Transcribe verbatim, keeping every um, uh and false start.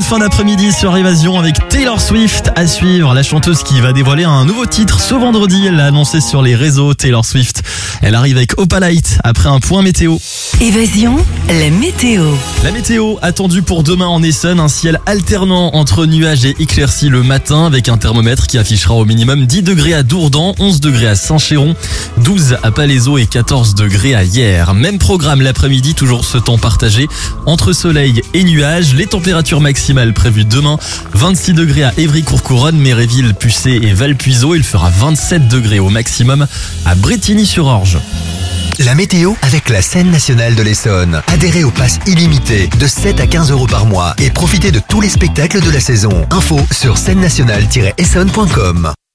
fin d'après-midi sur Évasion avec Taylor Swift à suivre. La chanteuse qui va dévoiler un nouveau titre ce vendredi. Elle l'a annoncé sur les réseaux. Taylor Swift, elle arrive avec Opalite après un point météo. Évasion, la météo. La météo attendue pour demain en Essonne, un ciel alternant entre nuages et éclaircies le matin avec un thermomètre qui affichera au minimum dix degrés à Dourdan, onze degrés à Saint-Chéron, douze à Palaiseau et quatorze degrés à Hyères. Même programme l'après-midi, toujours ce temps partagé entre soleil et nuages. Les températures maximales prévues demain, vingt-six degrés à Évry-Courcouronnes, Méréville, Pucé et Valpuiseau. Il fera vingt-sept degrés au maximum à Brétigny-sur-Orge. La météo avec la Scène nationale de l'Essonne. Adhérez au pass illimité de sept à quinze euros par mois et profitez de tous les spectacles de la saison. Info sur scène nationale tiret essonne point com.